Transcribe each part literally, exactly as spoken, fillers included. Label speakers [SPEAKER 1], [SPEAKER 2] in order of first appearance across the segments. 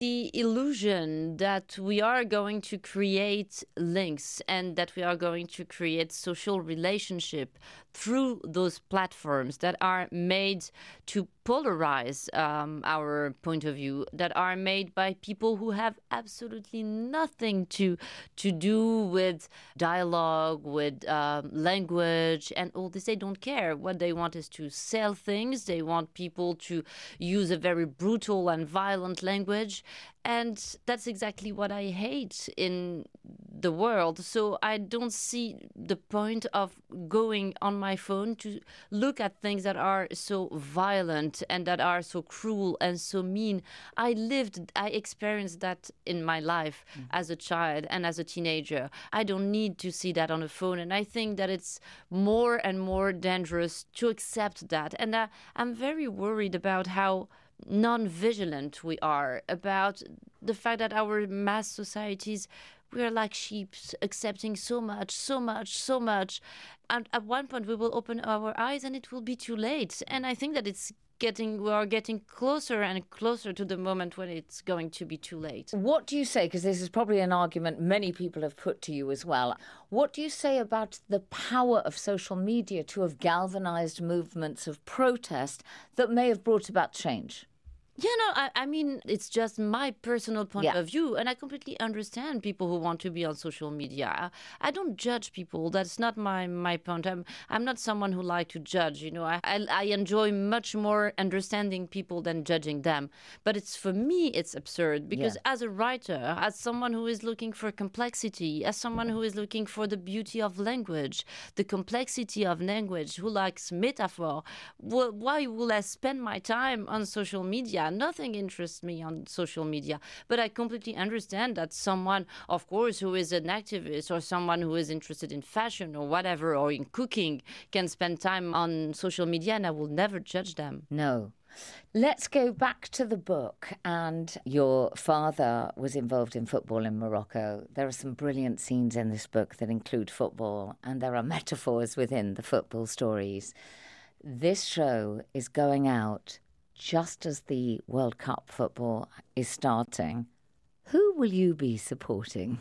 [SPEAKER 1] the illusion that we are going to create links and that we are going to create social relationship through those platforms that are made to polarize um, our point of view, that are made by people who have absolutely nothing to to do with dialogue, with um, language, and all this. They don't care. What they want is to sell things. They want people to use a very brutal and violent language. And that's exactly what I hate in the world. So I don't see the point of going on my phone to look at things that are so violent and that are so cruel and so mean. I lived, I experienced that in my life mm. as a child and as a teenager. I don't need to see that on a phone. And I think that it's more and more dangerous to accept that. And uh, I'm very worried about how non-vigilant we are, about the fact that our mass societies, we are like sheep, accepting so much, so much, so much. And at one point we will open our eyes and it will be too late. And I think that it's getting, we are getting closer and closer to the moment when it's going to be too late.
[SPEAKER 2] What do you say, because this is probably an argument many people have put to you as well, what do you say about the power of social media to have galvanized movements of protest that may have brought about change?
[SPEAKER 1] Yeah, no, I, I mean, it's just my personal point yeah. of view, and I completely understand people who want to be on social media. I, I don't judge people. That's not my, my point. I'm I'm not someone who like to judge. You know, I, I I enjoy much more understanding people than judging them. But it's for me, it's absurd because yeah. as a writer, as someone who is looking for complexity, as someone who is looking for the beauty of language, the complexity of language, who likes metaphor, wh- why will I spend my time on social media? Nothing interests me on social media, but I completely understand that someone, of course, who is an activist or someone who is interested in fashion or whatever, or in cooking, can spend time on social media, and I will never judge them.
[SPEAKER 2] No. Let's go back to the book. And your father was involved in football in Morocco. There are some brilliant scenes in this book that include football, and there are metaphors within the football stories. This show is going out just as the World Cup football is starting. Who will you be supporting?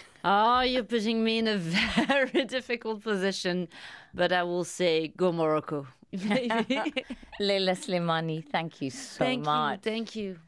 [SPEAKER 1] Oh, you're putting me in a very difficult position, but I will say go Morocco.
[SPEAKER 2] Leila Slimani, thank you so
[SPEAKER 1] thank
[SPEAKER 2] much.
[SPEAKER 1] You, thank you.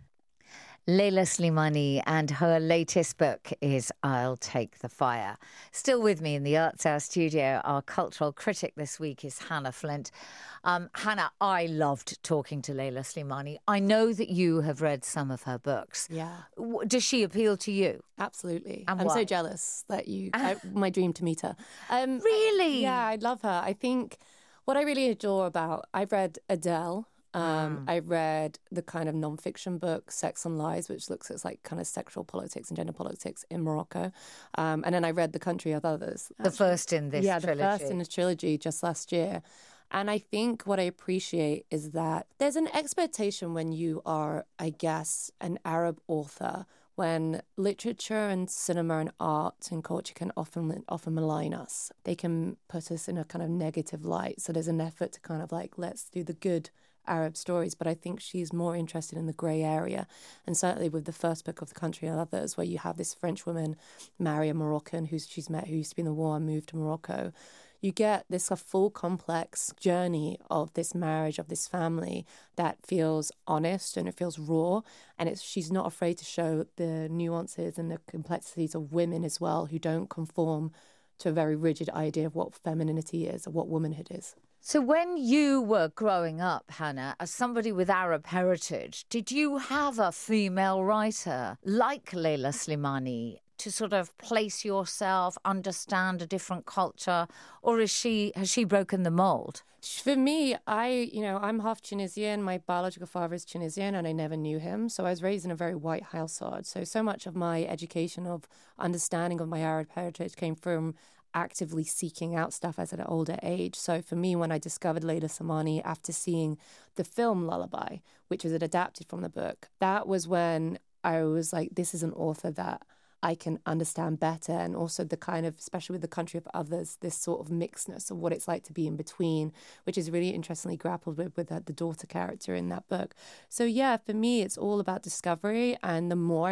[SPEAKER 2] Leila Slimani, and her latest book is I'll Take the Fire. Still with me in the Arts Hour studio, our cultural critic this week is Hannah Flint. Um, Hannah, I loved talking to Leila Slimani. I know that you have read some of her books.
[SPEAKER 3] Yeah.
[SPEAKER 2] Does she appeal to you?
[SPEAKER 3] Absolutely.
[SPEAKER 2] And
[SPEAKER 3] I'm
[SPEAKER 2] why?
[SPEAKER 3] so jealous that you, I, my dream to meet her. Um,
[SPEAKER 2] really?
[SPEAKER 3] Yeah, I love her. I think what I really adore about, I've read Adele. Um, mm. I read the kind of non-fiction book Sex and Lies, which looks at like kind of sexual politics and gender politics in Morocco. Um, and then I read The Country of Others.
[SPEAKER 2] The actually. first in this
[SPEAKER 3] yeah,
[SPEAKER 2] trilogy.
[SPEAKER 3] Yeah, the first in this trilogy just last year. And I think what I appreciate is that there's an expectation when you are, I guess, an Arab author, when literature and cinema and art and culture can often often malign us. They can put us in a kind of negative light. So there's an effort to kind of like, let's do the good Arab stories, but I think she's more interested in the grey area. And certainly with the first book of The Country and Others, where you have this French woman marry a Moroccan who she's met, who used to be in the war and moved to Morocco, you get this a full complex journey of this marriage, of this family that feels honest and it feels raw. And it's she's not afraid to show the nuances and the complexities of women as well, who don't conform to a very rigid idea of what femininity is or what womanhood is.
[SPEAKER 2] So when you were growing up, Hannah, as somebody with Arab heritage, did you have a female writer like Leila Slimani to sort of place yourself, understand a different culture, or is she has she broken the mold?
[SPEAKER 3] For me, I, you know, I'm half Tunisian. My biological father is Tunisian, and I never knew him. So I was raised in a very white household. So, so much of my education of understanding of my Arab heritage came from actively seeking out stuff as an older age. So for me, when I discovered Leila Slimani after seeing the film Lullaby, which was adapted from the book, that was when I was like, this is an author that I can understand better. And also the kind of, especially with The Country of Others, this sort of mixedness of what it's like to be in between, which is really interestingly grappled with with the, the daughter character in that book. So yeah, for me, it's all about discovery. And the more